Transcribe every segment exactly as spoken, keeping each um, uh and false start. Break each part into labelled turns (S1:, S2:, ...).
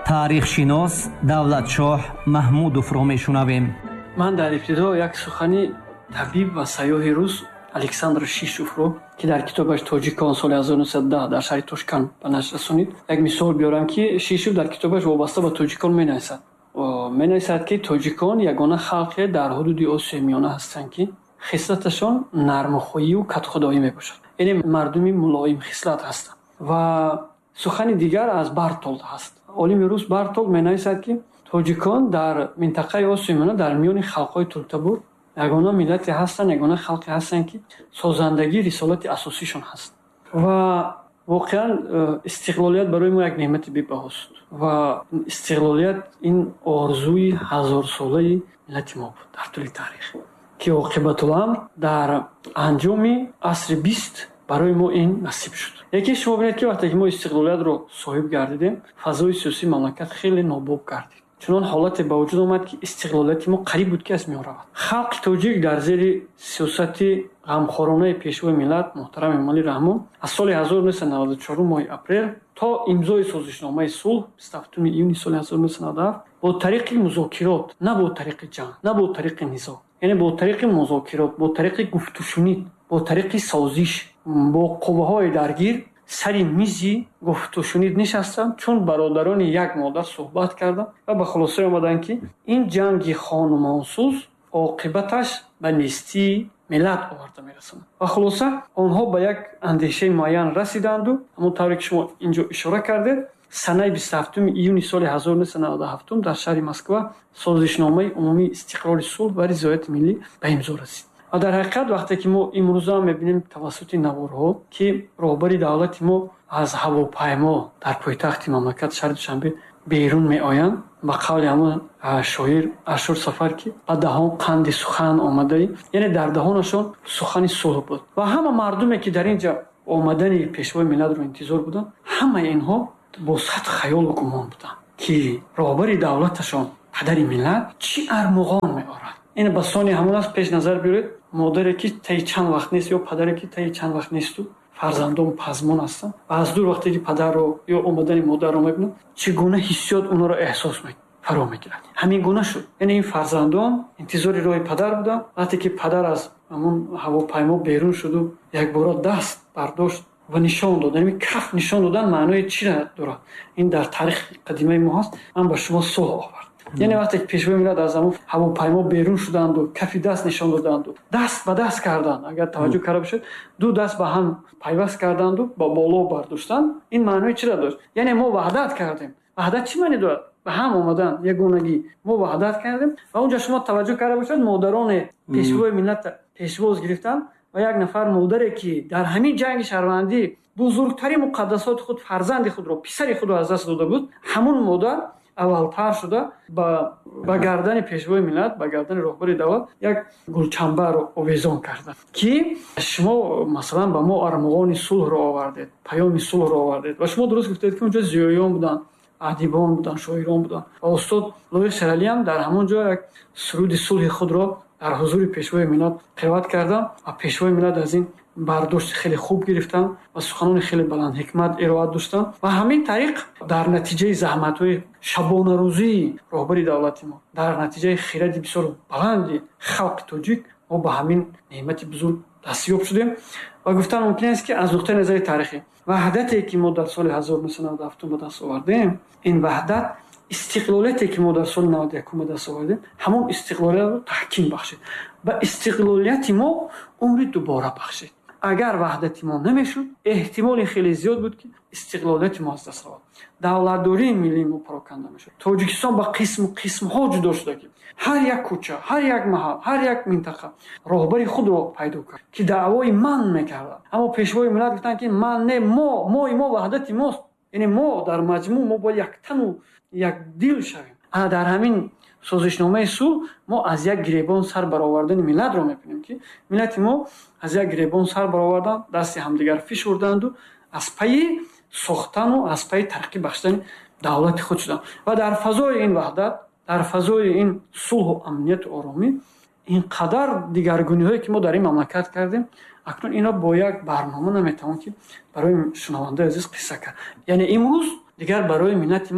S1: таърихшинос Давлатшоҳ Маҳмудовро мешунавем.
S2: ман дар ибтидо як сухани табиб ва сайёҳи рус Александр Шишовро, ки дар китобаш Тоҷикон соли ҳазор нӯҳсад даҳ дар шаҳри Тошкан ба нашр расонид, як мисол биёрам, ки Шишов дар китобаш вобаста ба тоҷикон менависад. менависад ки тоҷикон ягона халқе дар ҳудуди Осиёи Миёна ҳастанд, ки хислаташон нармухоҳиву катхудоӣ мебошад. яъне мардуми мулоим хислат ҳастанд. ва сухани дигар аз Бартолд ҳаст. олими рус Бартолд менависад, ки тоҷикон дар минтақаи Осиёи Миёна дар миёни халқҳои Туртабур ягона миллате ҳастанд, ягона халқе ҳастанд, ки созандагии рисолати асосишон ҳаст. ва воқеан истиқлолият барои мо як неъмати бебаҳост. ва истиқлолият ин орзуи ҳазорсолаи миллати мо буд дар тӯли таърих, ки оқибатуламр дар анҷоми асри бист барои мо ин насиб шуд. яке шумо бинед, ки вақте ки мо истиқлолиятро соҳиб гардидем, фазои сиёсии мамлакат хеле нобоб гардид. чунон ҳолате ба вуҷуд омад, ки истиқлолияти мо қариб буд, ки аз миён равад. халқи тоҷик дар зери сиёсати ғамхоронаи пешвои миллат муҳтарам Эмомалӣ Раҳмон аз соли ҳазор нӯҳсад наваду чорум моҳи апрел то имзои созишномаи сулҳ бисту ҳафтуми июни соли ҳазор нӯҳсад наваду ҳафт бо тариқи музокирот, на бо тариқи ҷанг, на бо тариқи низо, яъне бо тариқи музокирот, бо тариқи гуфтушунид, бо тариқи созиш, бо қувваҳои даргир сари мизи гуфтушунид нишастанд, чун бародарони як модар суҳбат карданд ва ба хулоса омаданд, ки ин ҷанги хонумонсуз оқибаташ ба нестии миллат оварда мерасонад. ва хулоса онҳо ба як андешаи муайян расиданду ҳамон тавре ки шумо инҷо ишора кардед, санаи бисту ҳафтуми июни соли ҳазор нӯҳсад наваду ҳафт дар шаҳри Москва созишномаи умумии истиқрори сулҳ ва ризояти миллӣ ба имзо расид. ва дар ҳақиқат вақте ки мо имрӯза мебинем тавассути наворҳо, ки роҳбари давлати мо аз ҳавопаймо дар пойтахти мамлакат шаҳри Душанбе берун меоянд, ба қавли ҳамон шоир Ашур Сафар, ки ба даҳон қанди сухан омадаӣ, яъне дар даҳонашон сухани сулҳ буд. ва ҳама мардуме ки дар ин ҷо омадани пешвои миллатро интизор буданд, ҳамаи инҳо бо сад хаёлу гумон буданд, ки роҳбари давлаташон, падари миллат, чӣ армуғон меорад. ин ба сони ҳамон аст. пеш назар биёред, модаре ки таи чанд вақт нест ё падаре ки таи чанд вақт несту фарзандон пазмон ҳастанд, ва аз дур вақте ки падарро ё омадани модарро мебинанд, чӣ гуна ҳиссиёт онҳоро эҳсос фаро мегирад. ҳамин гуна шуд. яъне ин фарзандон интизори роҳи падар буданд. вақте ки падар аз ҳамон ҳавопаймо берун шуду якбора даст бардошт ва нишон дод, яъне каф нишон додан маънои чӣ дорад, ин дар таърихи қадимаи мо ҳаст. ман ба шумо сулҳ овард. яъне вақте ки пешвои миллат аз ҳамон ҳавопаймо берун шуданду кафи даст нишон доданду даст ба даст карданд, агар таваҷҷӯҳ карда бошед, ду даст ба ҳам пайваст карданду ба боло бардоштанд, ин маънои чиро дошт? яъне мо ваҳдат кардем. ваҳдат чӣ маъни дорад? ба ҳам омадан, ягонагӣ. мо ваҳдат кардем. ва онҷа шумо таваҷҷӯҳ карда бошед, модарони пешвои миллат пешвоз гирифтанд ва як нафар модаре ки дар ҳамин ҷанги шаҳрвандӣ бузургтарин муқаддасоти худ, фарзанди худро, писари худро аз даст дода буд, ҳамон модар аввалтар шуда ба ба гардани пешвои миллат, ба гардани роҳбари давлат як гулчанбарро овезон карда, ки шумо масалан ба мо армуғони сулҳро овардед, паёми сулҳро овардед. ва шумо дуруст гуфтед, ки онҷо зиёён буданд, адибон буданд, шоирон буданд. ва устод Лоиқ Шарали ҳам дар ҳамон ҷо як суруди сулҳи худро дар ҳузури пешвои миллат қироат карданд ва пешвои миллат аз ин бардошти хеле хуб гирифтанд ва суханони хеле баландҳикмат ироат доштанд. ва ҳамин тариқ дар натиҷаи заҳматҳои шабонарӯзии роҳбари давлати мо, дар натиҷаи хиради бисёр баланди халқи тоҷик, мо ба ҳамин неъмати бузург дастёб шудем. ва гуфтан мумкин аст, ки аз нуқтаи назари таърихӣ ваҳдате ки мо дар соли ҳазор нӯҳсад наваду ҳафт ба даст овардем, ин ваҳдат, истиқлолияте ки мо дар соли наваду як ба даст овардем, ҳамон истиқлолиятро таҳким бахшид. ба истиқлолияти мо умри дубора бахшид. агар ваҳдати мо намешуд, эҳтимоли хеле зиёд буд, ки истиқлолияти мо аз даст равад. давлатдории миллии мо пароканда мешуд. тоҷикистон ба қисму қисмҳо ҷудо шуда, ки ҳар як кӯча, ҳар як маҳал, ҳар як минтақа роҳбари худро пайдо кард, ки даъвои ман мекардад. аммо пешвои миллат гуфтанд, ки ман не, мо мои мо ваҳдати мост, яъне мо дар маҷмӯъ мо бо яктану якдил шавем. ана дар ҳамин созишномаи сулҳ мо аз як гиребон сар баровардани миллатро мебинем, ки миллати мо аз як гиребон сар баровардан, дасти ҳамдигар фишурданду аз пайи сохтану аз пайи тараққӣ бахшидани давлати худ шуданд. ва дар фазои ин ваҳдат, дар фазои ин сулҳу амнияту оромӣ, ин қадар дигаргуниҳое ки мо дар ин мамлакат кардем, акнун ино бо як барнома наметавон ки барои шунавандаи азиз қисса кард. яъне имрӯз дигар барои миллати мо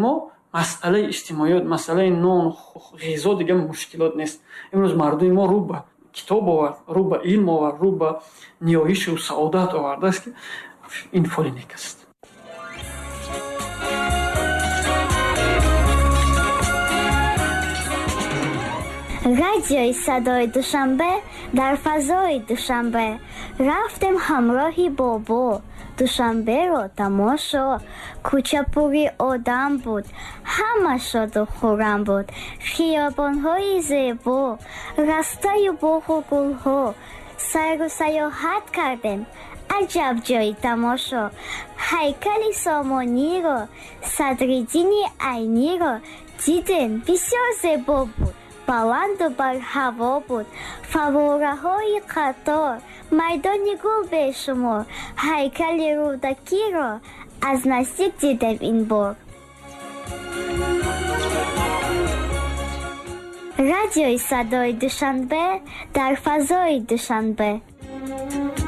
S2: масъалаи иҷтимоиёт, масъалаи нон, ғизо дигар мушкилот нест. имрӯз мардуми мо рӯ ба китоб овард, рӯ ба илм овард, рӯ ба ниёишу саодат овардааст, ки ин фоли нек аст.
S3: радиои садои душанбе дар фазои душанбе. рафтем ҳамроҳи бобо, душанберо тамошо. кӯча пури одам буд, ҳама шоду хӯрам буд. хиёбонҳои зебо, растаю боғу гулҳо. сайру саёҳат кардем, аҷаб ҷойи тамошо. ҳайкали Сомониро, Садриддини Айниро дидем, бисёр зебо буд. баланду бар ҳаво буд. фаввораҳои қатор, майдони гул бешумор. ҳайкали рӯдакиро аз наздик дидем ин бор. радиои садои душанбе дар фазои душанбе.